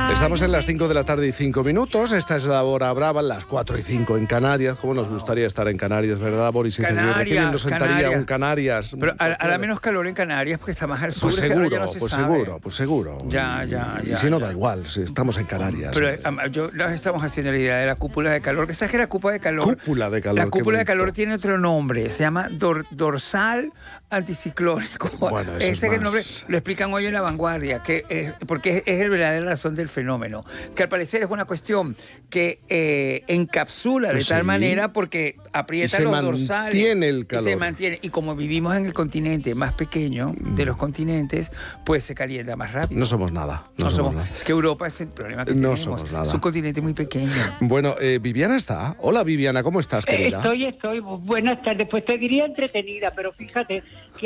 Estamos en las 5 de la tarde y 5 minutos. Esta es la hora brava, las 4 y 5 en Canarias. ¿Cómo nos gustaría estar en Canarias, verdad, Boris? Canarias, Qué bien nos sentaría Canarias. un Canarias. Pero hará menos calor en Canarias porque está más al sur. Pues es que ahora seguro, ya no se pues sabe. seguro, pues seguro. Ya. Y si no, da igual, si estamos en Canarias. Pero yo nos estamos haciendo la idea de la cúpula de calor. ¿Qué sabes que la cúpula de calor? Cúpula de calor. La qué cúpula de bonito. calor tiene otro nombre. Se llama dorsal anticiclónico. Bueno, eso Ese es es el más. nombre. Lo explican hoy en La Vanguardia, porque es el verdadera razón del fenómeno. Que al parecer es una cuestión que encapsula de tal Sí. manera porque aprieta Y se los dorsales. mantiene el calor. Y se mantiene. Y como vivimos en el continente más pequeño de los continentes, pues se calienta más rápido. No somos nada. No somos. nada. Es que Europa es el problema que No tenemos. somos nada. Es un continente muy pequeño. Bueno, Viviana está. Hola, Viviana, ¿cómo estás, querida? Estoy. Buenas tardes. Pues te diría entretenida, pero fíjate,